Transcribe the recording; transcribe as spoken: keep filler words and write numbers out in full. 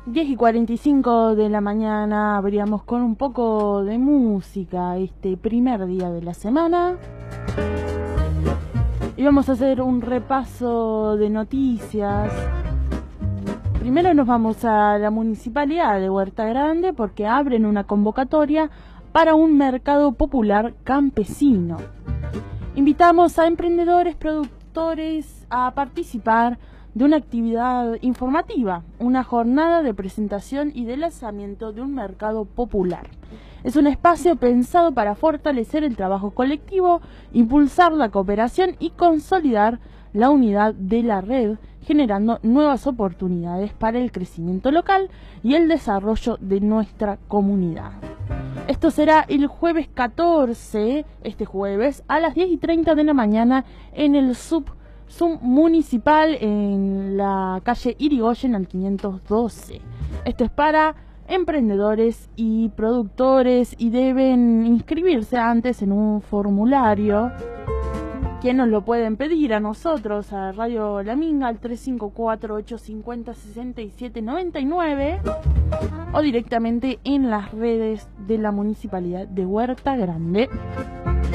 diez y cuarenta y cinco de la mañana abríamos con un poco de música este primer día de la semana. Y vamos a hacer un repaso de noticias. Primero nos vamos a la municipalidad de Huerta Grande porque abren una convocatoria para un mercado popular campesino. Invitamos a emprendedores, productores a participar de una actividad informativa, una jornada de presentación y de lanzamiento de un mercado popular. Es un espacio pensado para fortalecer el trabajo colectivo, impulsar la cooperación y consolidar la unidad de la red, generando nuevas oportunidades para el crecimiento local y el desarrollo de nuestra comunidad. Esto será el jueves catorce, este jueves, a las diez y treinta de la mañana en el sub Zoom municipal en la calle Irigoyen al quinientos doce. Esto es para emprendedores y productores y deben inscribirse antes en un formulario que nos lo pueden pedir a nosotros, a Radio La Minga, al tres cinco cuatro, ocho cinco cero, seis siete nueve nueve o directamente en las redes de la Municipalidad de Huerta Grande.